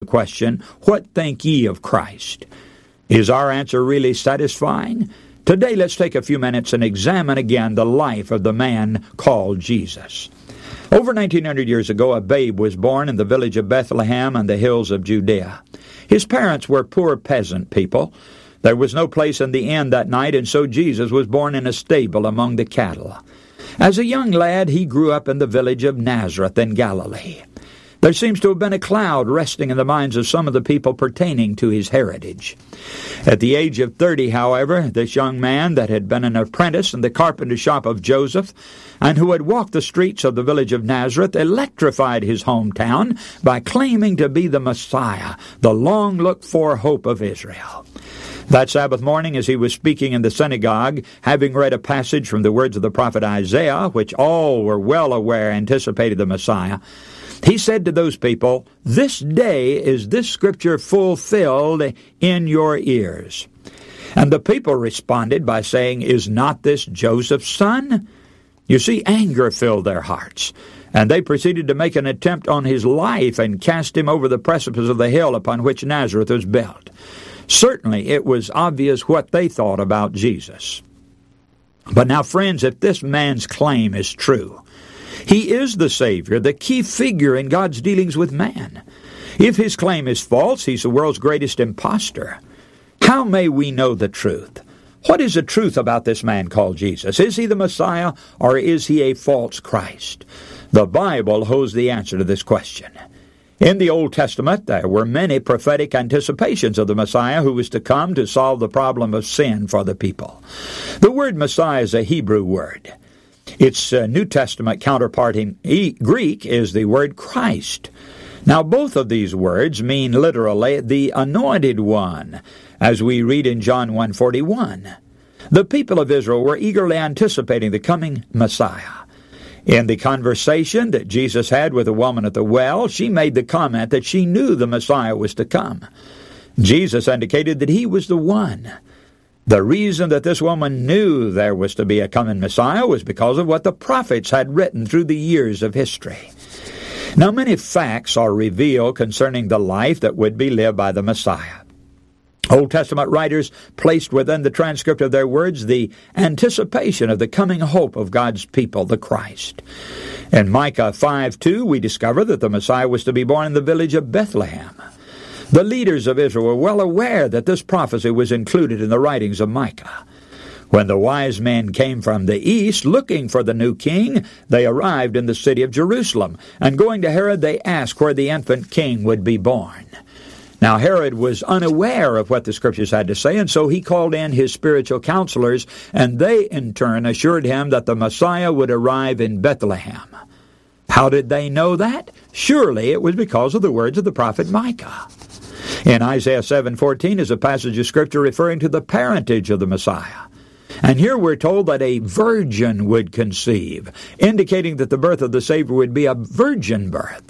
question, "What think ye of Christ?" Is our answer really satisfying? Today, let's take a few minutes and examine again the life of the man called Jesus. Over 1900 years ago, a babe was born in the village of Bethlehem on the hills of Judea. His parents were poor peasant people. There was no place in the inn that night, and so Jesus was born in a stable among the cattle. As a young lad, he grew up in the village of Nazareth in Galilee. There seems to have been a cloud resting in the minds of some of the people pertaining to his heritage. At the age of 30, however, this young man that had been an apprentice in the carpenter shop of Joseph and who had walked the streets of the village of Nazareth electrified his hometown by claiming to be the Messiah, the long-looked-for hope of Israel. That Sabbath morning, as he was speaking in the synagogue, having read a passage from the words of the prophet Isaiah, which all were well aware anticipated the Messiah, he said to those people, "This day is this scripture fulfilled in your ears." And the people responded by saying, "Is not this Joseph's son?" You see, anger filled their hearts, and they proceeded to make an attempt on his life and cast him over the precipice of the hill upon which Nazareth was built. Certainly it was obvious what they thought about Jesus. But now, friends, if this man's claim is true, he is the Savior, the key figure in God's dealings with man. If his claim is false, he's the world's greatest impostor. How may we know the truth? What is the truth about this man called Jesus? Is he the Messiah, or is he a false Christ? The Bible holds the answer to this question. In the Old Testament, there were many prophetic anticipations of the Messiah who was to come to solve the problem of sin for the people. The word Messiah is a Hebrew word. Its New Testament counterpart in Greek is the word Christ. Now, both of these words mean literally the anointed one, as we read in John 1:41. The people of Israel were eagerly anticipating the coming Messiah. In the conversation that Jesus had with the woman at the well, she made the comment that she knew the Messiah was to come. Jesus indicated that he was the one. The reason that this woman knew there was to be a coming Messiah was because of what the prophets had written through the years of history. Now, many facts are revealed concerning the life that would be lived by the Messiah. Old Testament writers placed within the transcript of their words the anticipation of the coming hope of God's people, the Christ. In Micah 5:2, we discover that the Messiah was to be born in the village of Bethlehem. The leaders of Israel were well aware that this prophecy was included in the writings of Micah. When the wise men came from the east looking for the new king, they arrived in the city of Jerusalem, and going to Herod, they asked where the infant king would be born. Now, Herod was unaware of what the Scriptures had to say, and so he called in his spiritual counselors, and they, in turn, assured him that the Messiah would arrive in Bethlehem. How did they know that? Surely it was because of the words of the prophet Micah. In Isaiah 7:14 is a passage of Scripture referring to the parentage of the Messiah. And here we're told that a virgin would conceive, indicating that the birth of the Savior would be a virgin birth.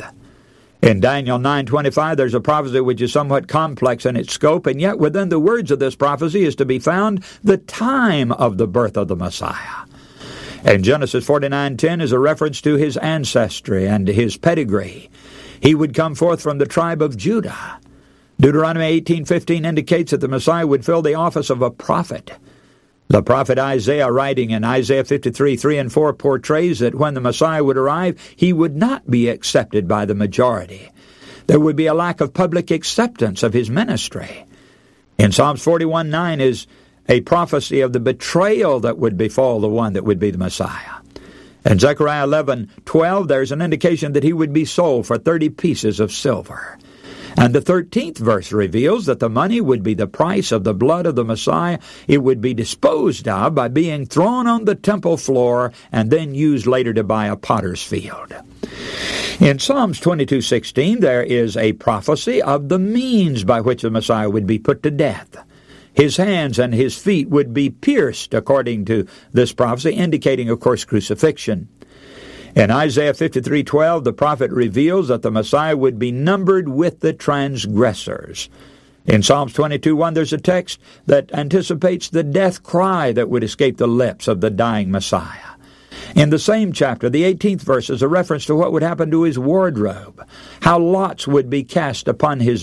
In Daniel 9:25, there's a prophecy which is somewhat complex in its scope, and yet within the words of this prophecy is to be found the time of the birth of the Messiah. And Genesis 49:10 is a reference to his ancestry and his pedigree. He would come forth from the tribe of Judah. Deuteronomy 18:15 indicates that the Messiah would fill the office of a prophet. The prophet Isaiah, writing in Isaiah 53:3 and 4, portrays that when the Messiah would arrive, he would not be accepted by the majority. There would be a lack of public acceptance of his ministry. In Psalms 41:9 is a prophecy of the betrayal that would befall the one that would be the Messiah. In Zechariah 11:12, there's an indication that he would be sold for 30 pieces of silver. And the 13th verse reveals that the money would be the price of the blood of the Messiah. It would be disposed of by being thrown on the temple floor and then used later to buy a potter's field. In Psalms 22:16, there is a prophecy of the means by which the Messiah would be put to death. His hands and his feet would be pierced, according to this prophecy, indicating, of course, crucifixion. In Isaiah 53:12, the prophet reveals that the Messiah would be numbered with the transgressors. In Psalms 22:1, there's a text that anticipates the death cry that would escape the lips of the dying Messiah. In the same chapter, the 18th verse is a reference to what would happen to his wardrobe, how lots would be cast upon his